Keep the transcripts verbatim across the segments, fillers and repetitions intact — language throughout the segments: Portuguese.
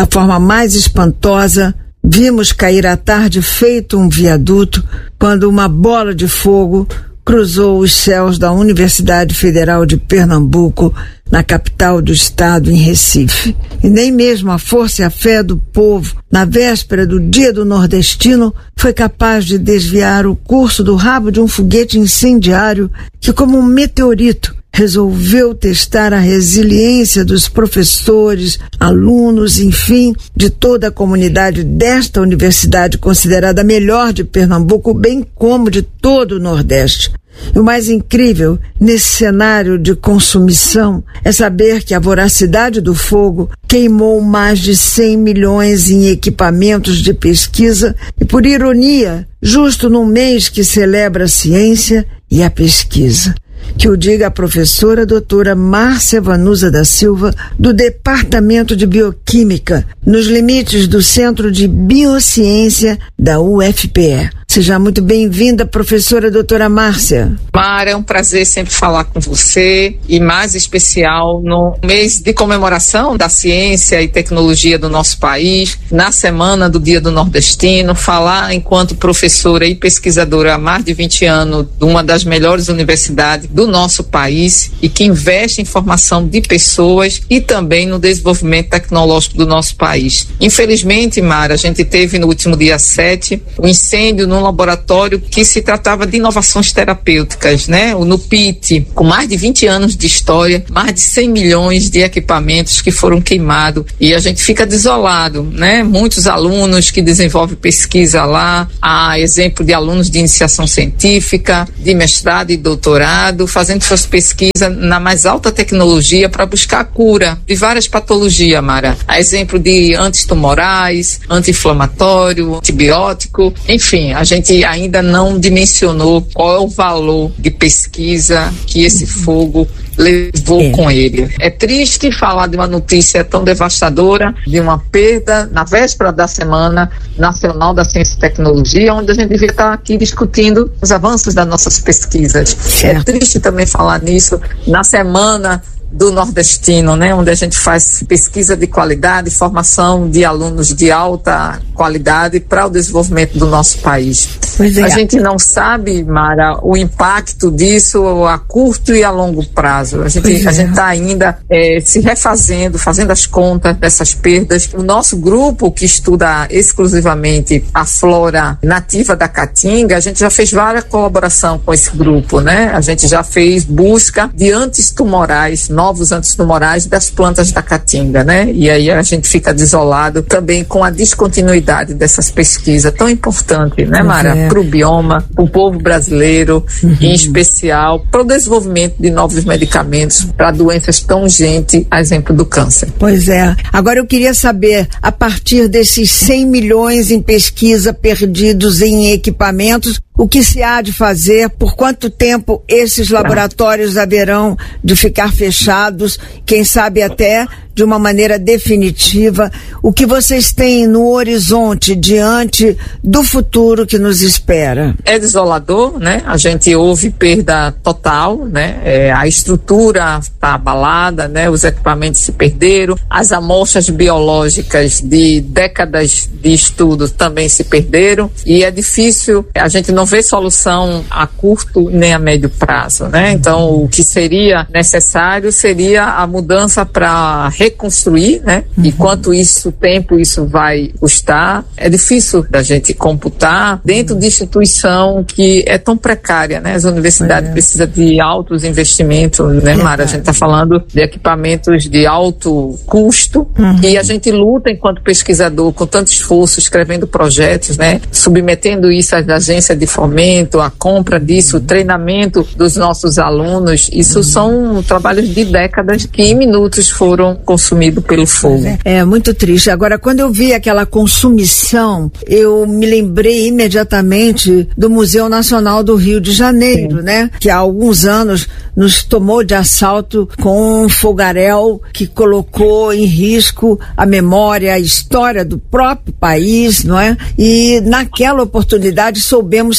Da forma mais espantosa, vimos cair à tarde feito um viaduto quando uma bola de fogo cruzou os céus da Universidade Federal de Pernambuco, na capital do estado, em Recife. E nem mesmo a força e a fé do povo, na véspera do Dia do Nordestino, foi capaz de desviar o curso do rabo de um foguete incendiário que, como um meteorito, resolveu testar a resiliência dos professores, alunos, enfim, de toda a comunidade desta universidade considerada a melhor de Pernambuco, bem como de todo o Nordeste. E o mais incrível nesse cenário de consumição é saber que a voracidade do fogo queimou mais de cem milhões em equipamentos de pesquisa e, por ironia, justo num mês que celebra a ciência e a pesquisa. Que o diga a professora doutora Márcia Vanusa da Silva, do Departamento de Bioquímica, nos limites do Centro de Biociência da U F P E. Seja muito bem-vinda, professora doutora Márcia. Mara, é um prazer sempre falar com você, e mais especial no mês de comemoração da ciência e tecnologia do nosso país, na semana do Dia do Nordestino, falar enquanto professora e pesquisadora há mais de vinte anos de uma das melhores universidades do nosso país e que investe em formação de pessoas e também no desenvolvimento tecnológico do nosso país. Infelizmente, Mara, a gente teve no último dia sete um incêndio no laboratório que se tratava de inovações terapêuticas, né? O NUPIT, com mais de vinte anos de história, mais de cem milhões de equipamentos que foram queimados, e a gente fica desolado, né? Muitos alunos que desenvolvem pesquisa lá, há exemplo de alunos de iniciação científica, de mestrado e doutorado, fazendo suas pesquisas na mais alta tecnologia para buscar a cura de várias patologias, Mara. Há exemplo de antitumorais, anti-inflamatório, antibiótico, enfim, a gente A gente ainda não dimensionou qual é o valor de pesquisa que esse fogo levou é. com ele. É triste falar de uma notícia tão devastadora, de uma perda na véspera da Semana Nacional da Ciência e Tecnologia, onde a gente devia estar aqui discutindo os avanços das nossas pesquisas. Certo. É triste também falar nisso na semana do Nordestino, né, onde a gente faz pesquisa de qualidade, formação de alunos de alta qualidade para o desenvolvimento do nosso país. Pois é. A gente não sabe, Mara, o impacto disso a curto e a longo prazo. A gente a é. gente está ainda é, se refazendo, fazendo as contas dessas perdas. O nosso grupo, que estuda exclusivamente a flora nativa da Caatinga, a gente já fez várias colaborações com esse grupo, né? A gente já fez busca de antitumorais, novos antitumorais das plantas da Caatinga, né? E aí a gente fica desolado também com a descontinuidade dessas pesquisas tão importantes, né, Mara? É. Para o bioma, para o povo brasileiro, uhum. em especial para o desenvolvimento de novos medicamentos para doenças tão urgentes, a exemplo do câncer. Pois é. Agora eu queria saber, a partir desses cem milhões em pesquisa perdidos em equipamentos, o que se há de fazer? Por quanto tempo esses laboratórios haverão de ficar fechados? Quem sabe até de uma maneira definitiva? O que vocês têm no horizonte diante do futuro que nos espera? É desolador, né? A gente houve perda total, né? É, a estrutura está abalada, né? Os equipamentos se perderam, as amostras biológicas de décadas de estudo também se perderam, e é difícil, a gente não vê solução a curto nem a médio prazo, né? Então, o que seria necessário seria a mudança para reconstruir, né? Uhum. E quanto isso, tempo isso vai custar, é difícil da gente computar dentro de instituição que é tão precária, né? As universidades é. precisam de altos investimentos, né, Mara? A gente está falando de equipamentos de alto custo, uhum. e a gente luta enquanto pesquisador com tanto esforço, escrevendo projetos, né? Submetendo isso às agências de fomento, a compra disso, o treinamento dos nossos alunos. Isso uhum. são trabalhos de décadas que em minutos foram consumidos pelo fogo. É, é muito triste. Agora, quando eu vi aquela consumição, eu me lembrei imediatamente do Museu Nacional do Rio de Janeiro, Sim. né? Que há alguns anos nos tomou de assalto com um fogaréu que colocou em risco a memória, a história do próprio país, não é? E naquela oportunidade soubemos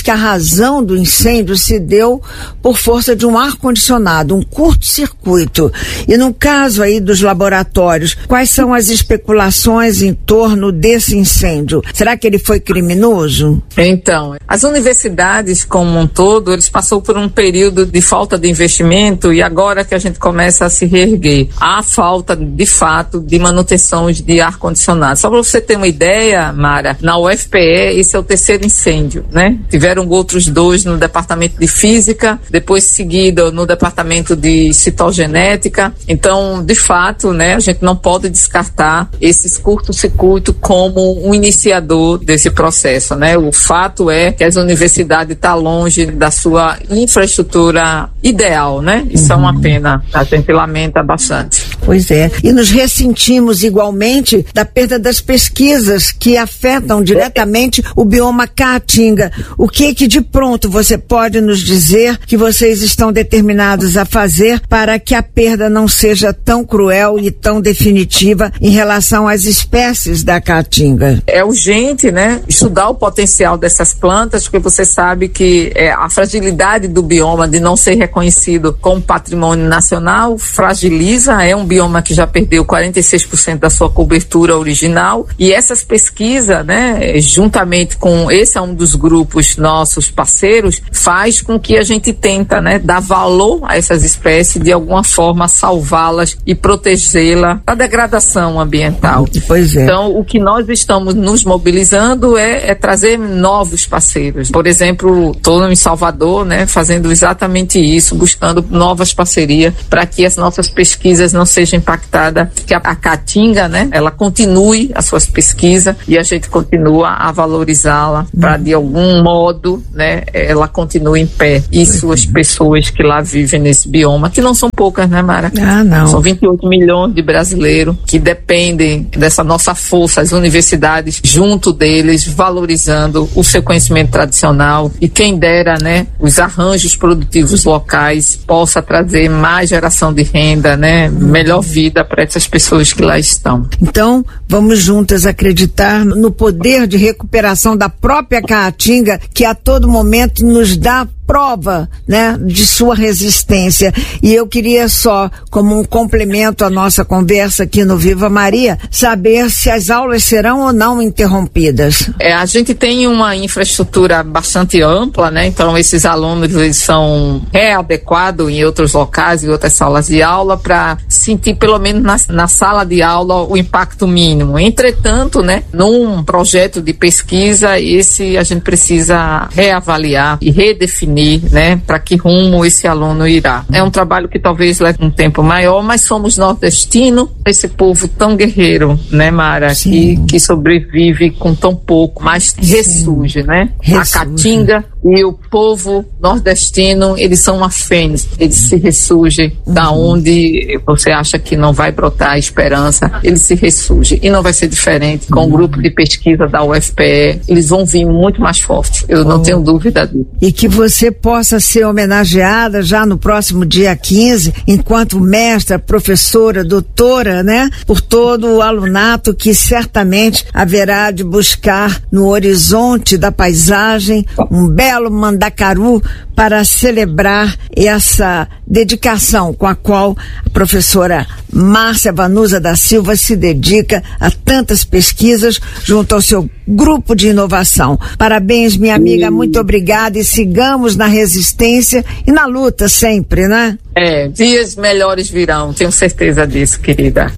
diz que a razão do incêndio se deu por força de um ar-condicionado, um curto-circuito. E no caso aí dos laboratórios, quais são as especulações em torno desse incêndio? Será que ele foi criminoso? Então, as universidades como um todo, eles passaram por um período de falta de investimento e agora que a gente começa a se reerguer. Há falta, de fato, de manutenção de ar-condicionado. Só para você ter uma ideia, Mara, na U F P E, esse é o terceiro incêndio, né? Tiveram outros dois no departamento de física, depois seguido no departamento de citogenética. Então, de fato, né, a gente não pode descartar esses curto-circuito como um iniciador desse processo, né? O fato é que as universidades estão longe da sua infraestrutura ideal, né? Isso uhum. é uma pena, a gente lamenta bastante. Pois é, e nos ressentimos igualmente da perda das pesquisas que afetam diretamente o bioma Caatinga. O que que de pronto você pode nos dizer que vocês estão determinados a fazer para que a perda não seja tão cruel e tão definitiva em relação às espécies da Caatinga? É urgente, né, estudar o potencial dessas plantas, porque você sabe que é, a fragilidade do bioma de não ser reconhecido como patrimônio nacional fragiliza, é um bioma que já perdeu quarenta e seis por cento da sua cobertura original, e essas pesquisas, né, juntamente com esse é um dos grupos nossos parceiros, faz com que a gente tenta, né, dar valor a essas espécies, de alguma forma salvá-las e protegê-la da degradação ambiental. Pois é. Então, o que nós estamos nos mobilizando é, é trazer novos parceiros. Por exemplo, estou em Salvador, né, fazendo exatamente isso, buscando novas parcerias para que as nossas pesquisas não sejam impactadas, que a, a Caatinga, né, ela continue as suas pesquisas e a gente continua a valorizá-la para, de algum modo, né, ela continue em pé. E suas pessoas que lá vivem nesse bioma, que não são poucas, né, Mara? Ah, não. São vinte e oito milhões de brasileiros que dependem dessa nossa força, as universidades junto deles, valorizando o seu conhecimento tradicional, e quem dera, né, os arranjos produtivos locais possa trazer mais geração de renda, né, melhor vida para essas pessoas que lá estão. Então, vamos juntas acreditar no poder de recuperação da própria Caatinga, que a todo momento nos dá prova, né, de sua resistência. E eu queria só, como um complemento à nossa conversa aqui no Viva Maria, saber se as aulas serão ou não interrompidas. É, a gente tem uma infraestrutura bastante ampla, né, então esses alunos, eles são readequados em outros locais, em outras salas de aula, para sentir pelo menos na, na sala de aula o impacto mínimo. Entretanto, né, num projeto de pesquisa, esse a gente precisa reavaliar e redefinir, né, para que rumo esse aluno irá. É um trabalho que talvez leve um tempo maior, mas somos nordestinos, esse povo tão guerreiro, né, Mara, que, que sobrevive com tão pouco, mas Sim. ressurge, né? Ressurge. A Caatinga e o povo nordestino, eles são uma fênix, eles se ressurgem uhum. da onde você acha que não vai brotar a esperança, eles se ressurgem, e não vai ser diferente com uhum. o grupo de pesquisa da U F P E, eles vão vir muito mais fortes, eu oh. não tenho dúvida disso. E que você possa ser homenageada já no próximo dia quinze, enquanto mestra, professora, doutora, né? Por todo o alunato que certamente haverá de buscar no horizonte da paisagem um belo mandacaru para celebrar essa dedicação com a qual a professora Márcia Vanusa da Silva se dedica a tantas pesquisas junto ao seu grupo de inovação. Parabéns, minha amiga, muito obrigada, e sigamos na resistência e na luta sempre, né? É, dias melhores virão, tenho certeza disso, querida.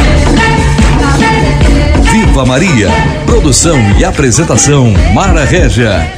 Viva Maria, produção e apresentação Mara Régia.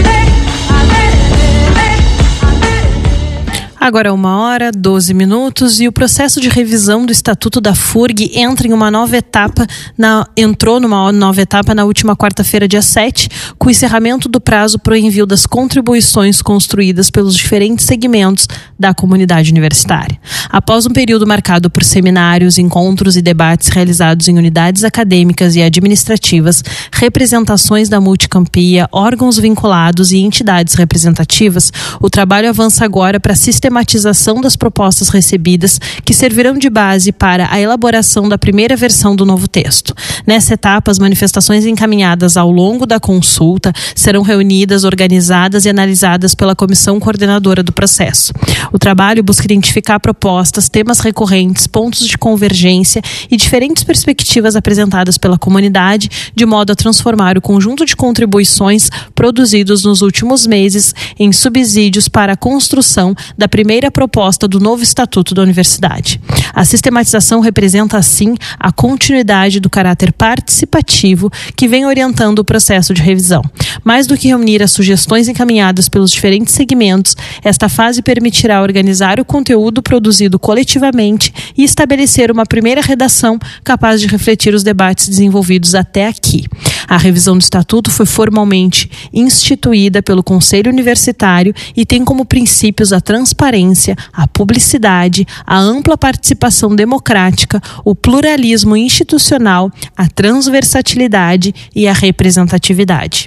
Agora uma hora, doze minutos, e o processo de revisão do Estatuto da F U R G entra em uma nova etapa, na, entrou numa nova etapa na última quarta-feira, dia sete, com o encerramento do prazo para o envio das contribuições construídas pelos diferentes segmentos da comunidade universitária. Após um período marcado por seminários, encontros e debates realizados em unidades acadêmicas e administrativas, representações da Multicampia, órgãos vinculados e entidades representativas, o trabalho avança agora para sistematizar sistematização das propostas recebidas, que servirão de base para a elaboração da primeira versão do novo texto. Nessa etapa, as manifestações encaminhadas ao longo da consulta serão reunidas, organizadas e analisadas pela comissão coordenadora do processo. O trabalho busca identificar propostas, temas recorrentes, pontos de convergência e diferentes perspectivas apresentadas pela comunidade, de modo a transformar o conjunto de contribuições produzidos nos últimos meses em subsídios para a construção da primeira proposta do novo Estatuto da Universidade. A sistematização representa, assim, a continuidade do caráter participativo que vem orientando o processo de revisão. Mais do que reunir as sugestões encaminhadas pelos diferentes segmentos, esta fase permitirá organizar o conteúdo produzido coletivamente e estabelecer uma primeira redação capaz de refletir os debates desenvolvidos até aqui. A revisão do Estatuto foi formalmente instituída pelo Conselho Universitário e tem como princípios a transparência, a publicidade, a ampla participação democrática, o pluralismo institucional, a transversalidade e a representatividade.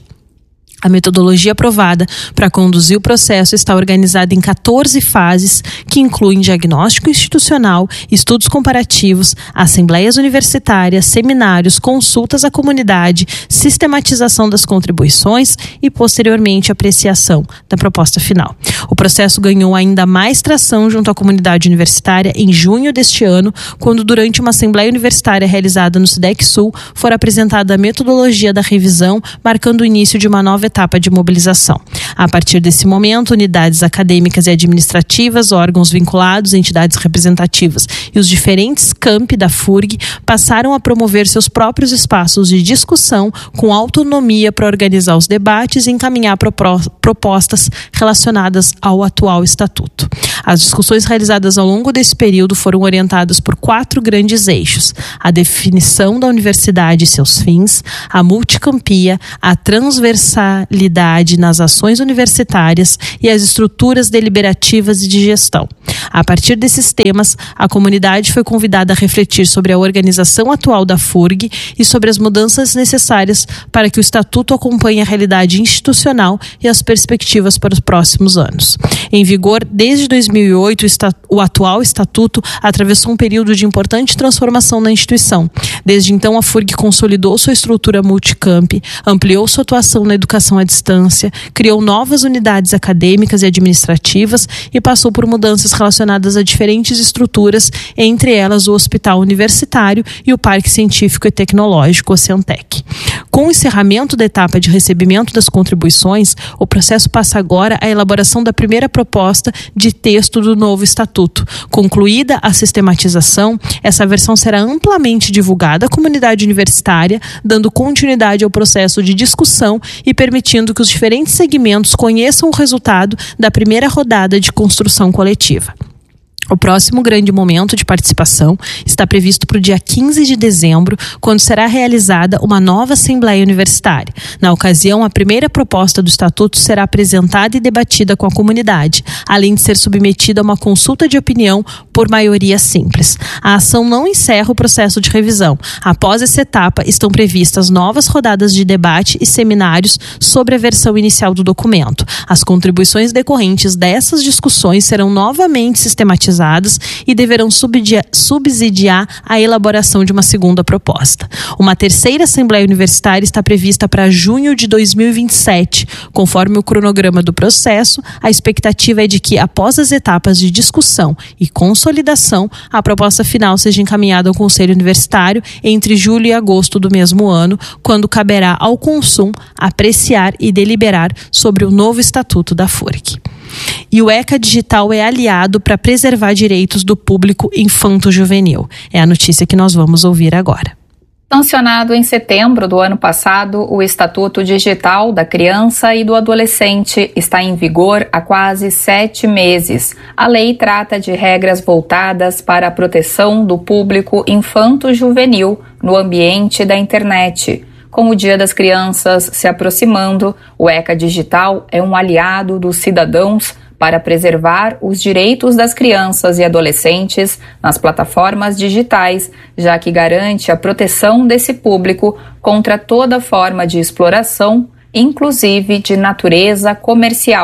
A metodologia aprovada para conduzir o processo está organizada em quatorze fases, que incluem diagnóstico institucional, estudos comparativos, assembleias universitárias, seminários, consultas à comunidade, sistematização das contribuições e, posteriormente, apreciação da proposta final. O processo ganhou ainda mais tração junto à comunidade universitária em junho deste ano, quando, durante uma assembleia universitária realizada no SIDEC Sul, for apresentada a metodologia da revisão, marcando o início de uma nova etapa de mobilização. A partir desse momento, unidades acadêmicas e administrativas, órgãos vinculados, entidades representativas e os diferentes campi da F U R G passaram a promover seus próprios espaços de discussão com autonomia para organizar os debates e encaminhar propostas relacionadas ao atual estatuto. As discussões realizadas ao longo desse período foram orientadas por quatro grandes eixos: a definição da universidade e seus fins, a multicampia, a transversalidade nas ações universitárias e as estruturas deliberativas e de gestão. A partir desses temas, a comunidade foi convidada a refletir sobre a organização atual da F U R G e sobre as mudanças necessárias para que o Estatuto acompanhe a realidade institucional e as perspectivas para os próximos anos. Em vigor desde dois mil e oito, o atual Estatuto atravessou um período de importante transformação na instituição. Desde então, a F U R G consolidou sua estrutura multicamp, ampliou sua atuação na educação à distância, criou novas unidades acadêmicas e administrativas e passou por mudanças relacionadas a diferentes estruturas, entre elas o Hospital Universitário e o Parque Científico e Tecnológico, o Centec. Com o encerramento da etapa de recebimento das contribuições, o processo passa agora à elaboração da primeira proposta de texto do novo Estatuto. Concluída a sistematização, essa versão será amplamente divulgada à comunidade universitária, dando continuidade ao processo de discussão e permitindo que os diferentes segmentos conheçam o resultado da primeira rodada de construção coletiva. O próximo grande momento de participação está previsto para o dia quinze de dezembro, quando será realizada uma nova Assembleia Universitária. Na ocasião, a primeira proposta do Estatuto será apresentada e debatida com a comunidade, além de ser submetida a uma consulta de opinião por maioria simples. A ação não encerra o processo de revisão. Após essa etapa, estão previstas novas rodadas de debate e seminários sobre a versão inicial do documento. As contribuições decorrentes dessas discussões serão novamente sistematizadas e deverão subsidiar a elaboração de uma segunda proposta. Uma terceira Assembleia Universitária está prevista para junho de dois mil e vinte e sete. Conforme o cronograma do processo, a expectativa é de que, após as etapas de discussão e consolidação, a proposta final seja encaminhada ao Conselho Universitário entre julho e agosto do mesmo ano, quando caberá ao Consum apreciar e deliberar sobre o novo Estatuto da F U R G. E o ECA Digital é aliado para preservar direitos do público infanto-juvenil. É a notícia que nós vamos ouvir agora. Sancionado em setembro do ano passado, o Estatuto Digital da Criança e do Adolescente está em vigor há quase sete meses. A lei trata de regras voltadas para a proteção do público infanto-juvenil no ambiente da internet. Com o Dia das Crianças se aproximando, o ECA Digital é um aliado dos cidadãos para preservar os direitos das crianças e adolescentes nas plataformas digitais, já que garante a proteção desse público contra toda forma de exploração, inclusive de natureza comercial.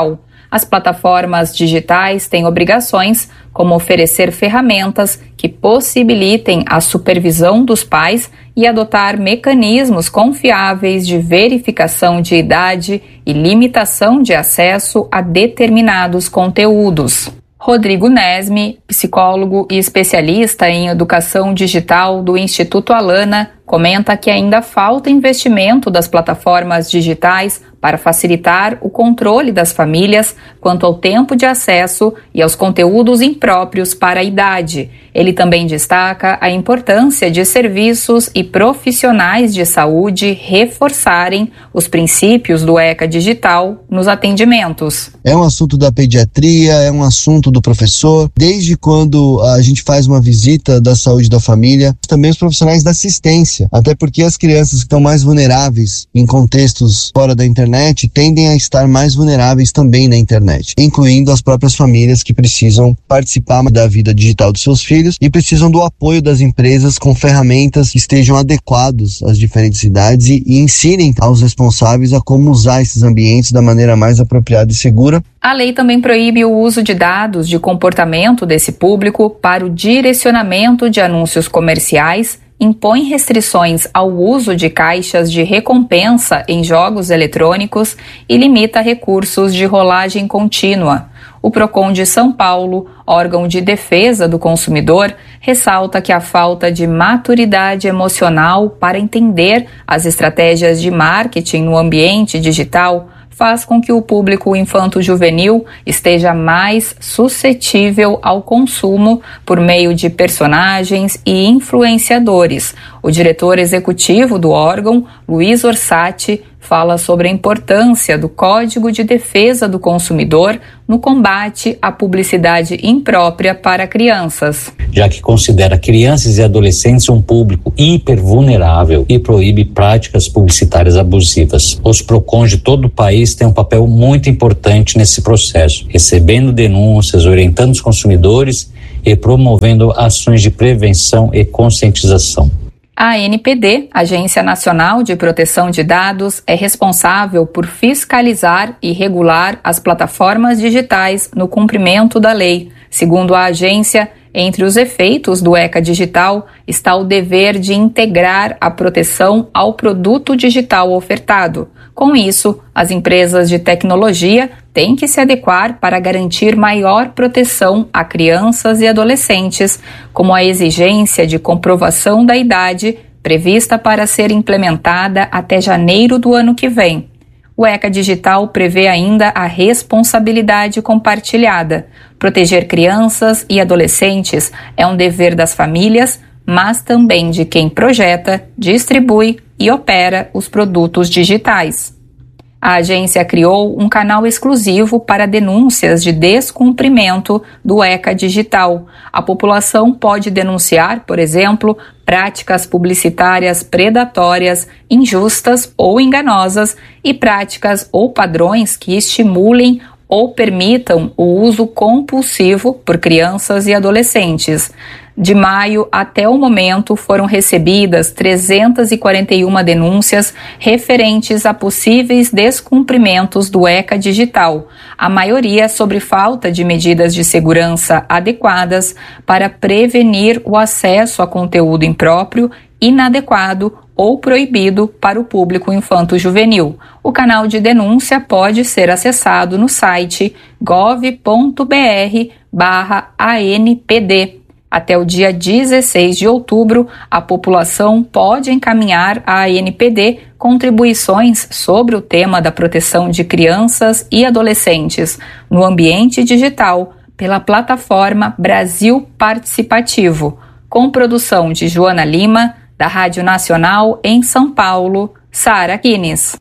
As plataformas digitais têm obrigações, como oferecer ferramentas que possibilitem a supervisão dos pais e adotar mecanismos confiáveis de verificação de idade e limitação de acesso a determinados conteúdos. Rodrigo Nesme, psicólogo e especialista em educação digital do Instituto Alana, comenta que ainda falta investimento das plataformas digitais para facilitar o controle das famílias quanto ao tempo de acesso e aos conteúdos impróprios para a idade. Ele também destaca a importância de serviços e profissionais de saúde reforçarem os princípios do ECA Digital nos atendimentos. É um assunto da pediatria, é um assunto do professor, desde quando a gente faz uma visita da saúde da família, também os profissionais da assistência, até porque as crianças que estão mais vulneráveis em contextos fora da internet tendem a estar mais vulneráveis também na internet, incluindo as próprias famílias que precisam participar da vida digital dos seus filhos e precisam do apoio das empresas com ferramentas que estejam adequados às diferentes idades e, e ensinem aos responsáveis a como usar esses ambientes da maneira mais apropriada e segura. A lei também proíbe o uso de dados de comportamento desse público para o direcionamento de anúncios comerciais, impõe restrições ao uso de caixas de recompensa em jogos eletrônicos e limita recursos de rolagem contínua. O Procon de São Paulo, órgão de defesa do consumidor, ressalta que a falta de maturidade emocional para entender as estratégias de marketing no ambiente digital faz com que o público infanto-juvenil esteja mais suscetível ao consumo por meio de personagens e influenciadores. O diretor executivo do órgão, Luiz Orsatti, fala sobre a importância do Código de Defesa do Consumidor no combate à publicidade imprópria para crianças. Já que considera crianças e adolescentes um público hipervulnerável e proíbe práticas publicitárias abusivas. Os PROCONs de todo o país têm um papel muito importante nesse processo, recebendo denúncias, orientando os consumidores e promovendo ações de prevenção e conscientização. A A N P D, Agência Nacional de Proteção de Dados, é responsável por fiscalizar e regular as plataformas digitais no cumprimento da lei. Segundo a agência, entre os efeitos do ECA Digital está o dever de integrar a proteção ao produto digital ofertado. Com isso, as empresas de tecnologia têm que se adequar para garantir maior proteção a crianças e adolescentes, como a exigência de comprovação da idade prevista para ser implementada até janeiro do ano que vem. O ECA Digital prevê ainda a responsabilidade compartilhada. Proteger crianças e adolescentes é um dever das famílias, mas também de quem projeta, distribui e opera os produtos digitais. A agência criou um canal exclusivo para denúncias de descumprimento do ECA Digital. A população pode denunciar, por exemplo, práticas publicitárias predatórias, injustas ou enganosas e práticas ou padrões que estimulem ou permitam o uso compulsivo por crianças e adolescentes. De maio até o momento foram recebidas trezentas e quarenta e uma denúncias referentes a possíveis descumprimentos do ECA Digital, a maioria sobre falta de medidas de segurança adequadas para prevenir o acesso a conteúdo impróprio, inadequado ou proibido para o público infanto-juvenil. O canal de denúncia pode ser acessado no site gov ponto br barra A N P D. Até o dia dezesseis de outubro, a população pode encaminhar à A N P D contribuições sobre o tema da proteção de crianças e adolescentes no ambiente digital pela plataforma Brasil Participativo, com produção de Joana Lima, da Rádio Nacional em São Paulo, Sara Guinness.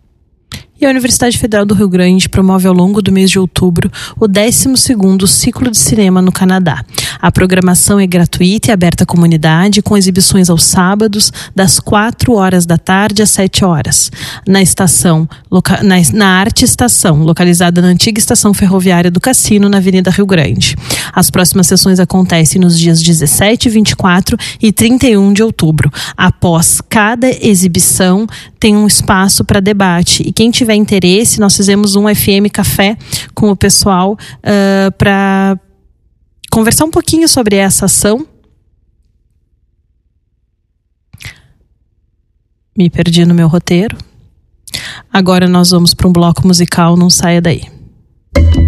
E a Universidade Federal do Rio Grande promove ao longo do mês de outubro o décimo segundo Ciclo de Cinema no Canadá. A programação é gratuita e aberta à comunidade, com exibições aos sábados, das quatro horas da tarde às sete horas, na estação, loca, na, na Arte Estação, localizada na antiga estação ferroviária do Cassino, na Avenida Rio Grande. As próximas sessões acontecem nos dias dezessete, vinte e quatro e trinta e um de outubro. Após cada exibição, tem um espaço para debate. E quem tiver interesse, nós fizemos um F M Café com o pessoal uh, para conversar um pouquinho sobre essa ação. Me perdi no meu roteiro. Agora nós vamos para um bloco musical, não saia daí.